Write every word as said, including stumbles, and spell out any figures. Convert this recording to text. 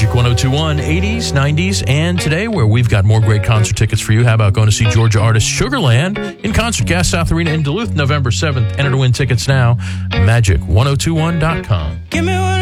Magic one oh two one, eighties, nineties, and today, where we've got more great concert tickets for you. How about going to see Georgia artist Sugarland in concert, Gas South Arena in Duluth, November seventh. Enter to win tickets now. magic ten twenty-one dot com. Give me one.